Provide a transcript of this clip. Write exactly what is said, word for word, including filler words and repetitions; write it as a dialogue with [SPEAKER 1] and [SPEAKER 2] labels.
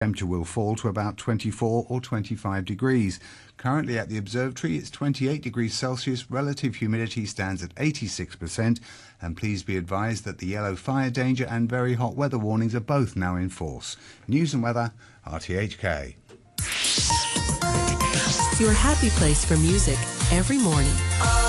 [SPEAKER 1] Temperature will fall to about twenty-four or twenty-five degrees. Currently at the observatory it's twenty-eight degrees Celsius, relative humidity stands at eighty-six percent, and please be advised that the yellow fire danger and very hot weather warnings are both now in force. News and weather, R T H K.
[SPEAKER 2] Your happy place for music every morning.